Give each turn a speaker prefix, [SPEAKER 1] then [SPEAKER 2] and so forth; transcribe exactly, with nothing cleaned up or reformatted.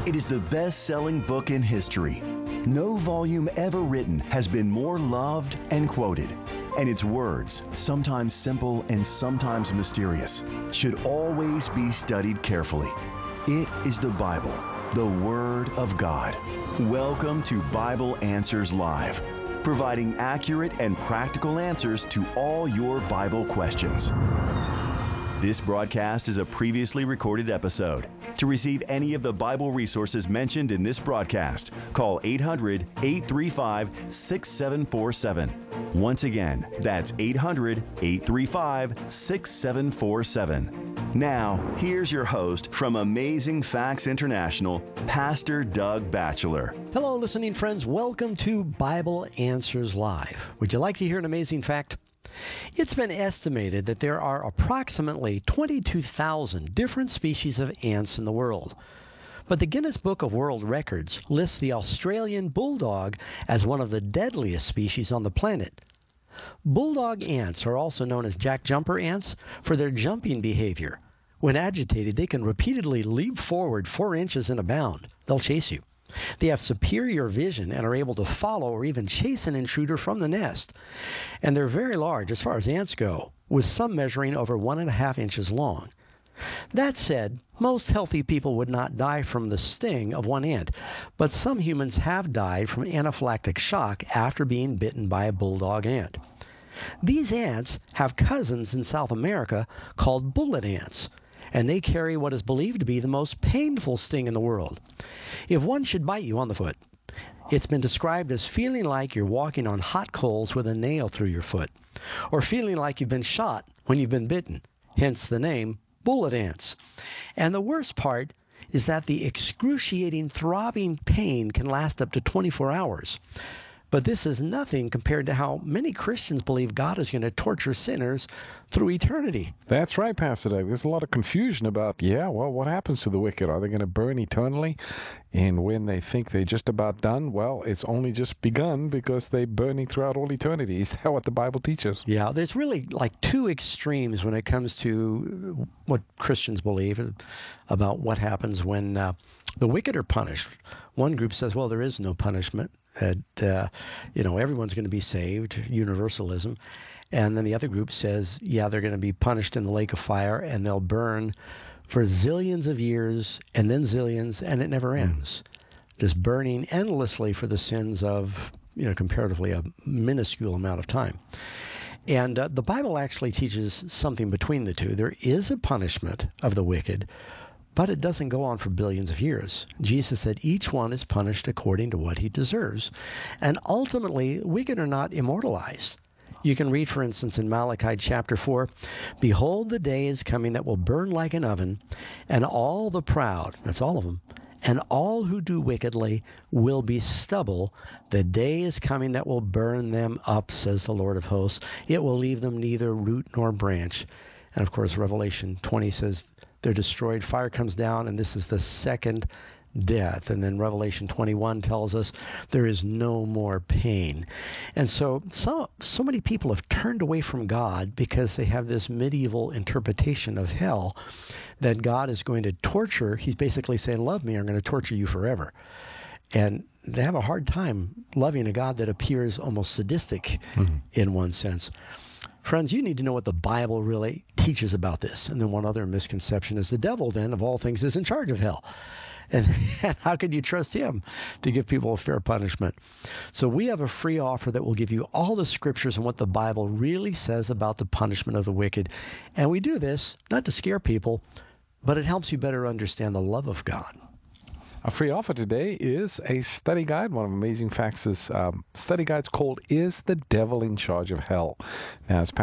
[SPEAKER 1] It is the best-selling book in history. No volume ever written has been more loved and quoted. And its words, sometimes simple and sometimes mysterious, should always be studied carefully. It is the Bible, the Word of God. Welcome to Bible Answers Live, providing accurate and practical answers to all your Bible questions. This broadcast is a previously recorded episode. To receive any of the Bible resources mentioned in this broadcast, call eight hundred, eight three five, six seven four seven. Once again, that's eight hundred, eight three five, six seven four seven. Now, here's your host from Amazing Facts International, Pastor Doug Batchelor.
[SPEAKER 2] Hello, listening friends. Welcome to Bible Answers Live. Would you like to hear an amazing fact? It's been estimated that there are approximately twenty-two thousand different species of ants in the world. But the Guinness Book of World Records lists the Australian bulldog as one of the deadliest species on the planet. Bulldog ants are also known as jack jumper ants for their jumping behavior. When agitated, they can repeatedly leap forward four inches in a bound. They'll chase you. They have superior vision and are able to follow or even chase an intruder from the nest. And they're very large as far as ants go, with some measuring over one and a half inches long. That said, most healthy people would not die from the sting of one ant, but some humans have died from anaphylactic shock after being bitten by a bulldog ant. These ants have cousins in South America called bullet ants, and they carry what is believed to be the most painful sting in the world. If one should bite you on the foot, it's been described as feeling like you're walking on hot coals with a nail through your foot, or feeling like you've been shot when you've been bitten, hence the name bullet ants. And the worst part is that the excruciating throbbing pain can last up to twenty-four hours. But this is nothing compared to how many Christians believe God is going to torture sinners through eternity.
[SPEAKER 3] That's right, Pastor Doug. There's a lot of confusion about, yeah, well, what happens to the wicked? Are they going to burn eternally? And when they think they're just about done, well, it's only just begun because they're burning throughout all eternity. Is that what the Bible teaches?
[SPEAKER 2] Yeah, there's really like two extremes when it comes to what Christians believe about what happens when uh, the wicked are punished. One group says, well, there is no punishment. That, uh, you know, everyone's going to be saved, universalism. And then the other group says, yeah, they're going to be punished in the lake of fire and they'll burn for zillions of years and then zillions, and it never ends. Mm. Just burning endlessly for the sins of, you know, comparatively a minuscule amount of time. And uh, the Bible actually teaches something between the two. There is a punishment of the wicked, but it doesn't go on for billions of years. Jesus said each one is punished according to what he deserves. And ultimately, wicked are not immortalized. You can read, for instance, in Malachi chapter four, "Behold, the day is coming that will burn like an oven, and all the proud," that's all of them, "and all who do wickedly will be stubble. The day is coming that will burn them up, says the Lord of hosts. It will leave them neither root nor branch." And of course, Revelation twenty says, they're destroyed. Fire comes down, and this is the second death. And then Revelation twenty-one tells us there is no more pain. And so, so, so many people have turned away from God because they have this medieval interpretation of hell that God is going to torture. He's basically saying, love me, or I'm going to torture you forever. And they have a hard time loving a God that appears almost sadistic mm-hmm. in one sense. Friends, you need to know what the Bible really teaches about this. And then one other misconception is the devil, then, of all things, is in charge of hell. And how can you trust him to give people a fair punishment? So we have a free offer that will give you all the scriptures and what the Bible really says about the punishment of the wicked. And we do this not to scare people, but it helps you better understand the love of God.
[SPEAKER 3] Our free offer today is a study guide, one of Amazing Facts' um, study guides called Is the Devil in Charge of Hell? Now, as